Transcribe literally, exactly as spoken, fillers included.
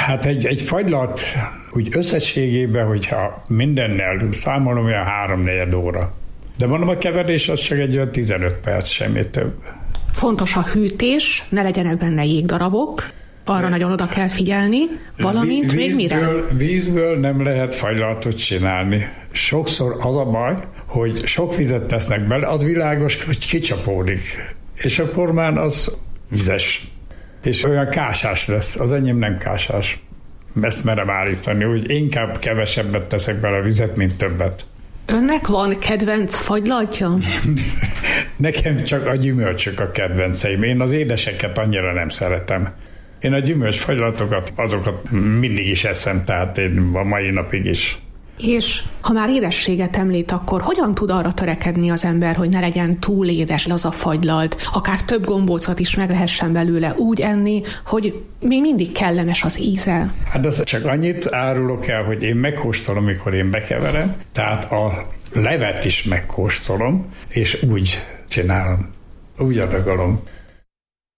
Hát egy, egy fagylalt úgy összességében, hogyha mindennel számolom, olyan három-négy óra. De mondom, a keverés az csak egy olyan tizenöt perc, semmi több. Fontos a hűtés, ne legyenek benne jégdarabok, arra nagyon oda kell figyelni, valamint Vízből, még mire? Vízből nem lehet fagylaltot csinálni. Sokszor az a baj, hogy sok vizet tesznek bele, az világos, hogy kicsapódik. És akkor már az vizes. És olyan kásás lesz. Az enyém nem kásás. Ezt merem állítani, úgy inkább kevesebbet teszek bele a vizet, mint többet. Önnek van kedvenc fagylaltja? Nekem csak a gyümölcsök a kedvenceim. Én az édeseket annyira nem szeretem. Én a gyümölcs fagylatokat, azokat mindig is eszem, tehát én a mai napig is. És ha már édességet említ, akkor hogyan tud arra törekedni az ember, hogy ne legyen túl édes az a fagylalt, akár több gombócot is meg lehessen belőle úgy enni, hogy még mindig kellemes az íze? Hát az csak annyit árulok el, hogy én megkóstolom, mikor én bekeverem, tehát a levet is megkóstolom, és úgy csinálom, úgy adagolom.